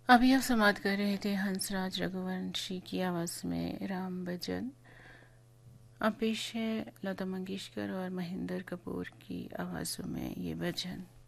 अभी आप समाप्त कर रहे थे हंसराज रघुवंशी की आवाज़ में राम भजन। अब पेश है लता मंगेशकर और महेंद्र कपूर की आवाज़ों में ये भजन।